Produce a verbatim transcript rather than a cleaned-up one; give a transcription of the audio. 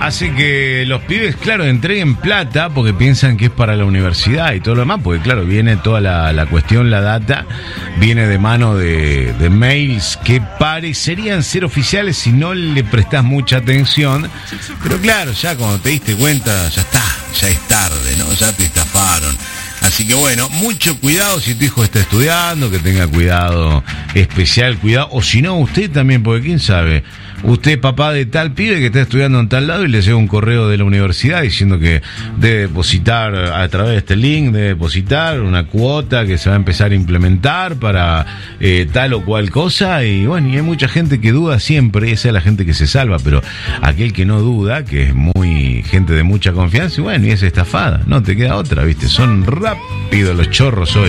hace que los pibes, claro, entreguen plata porque piensan que es para la universidad y todo lo demás, porque claro, viene toda la, la cuestión, la data, viene de mano de, de mails que parecerían ser oficiales si no le prestás mucha atención, pero claro, ya cuando te diste cuenta, ya está, ya es tarde, ¿no? Ya te estafaron. Así que bueno, mucho cuidado si tu hijo está estudiando, que tenga cuidado, especial cuidado, o si no, usted también, porque quién sabe, usted es papá de tal pibe que está estudiando en tal lado y le llega un correo de la universidad diciendo que debe depositar a través de este link, debe depositar una cuota que se va a empezar a implementar para eh, tal o cual cosa, y bueno, y hay mucha gente que duda siempre, y esa es la gente que se salva, pero aquel que no duda, que es muy gente de mucha confianza, y bueno, y es estafada, no te queda otra, ¿viste? Son rápidos los chorros hoy.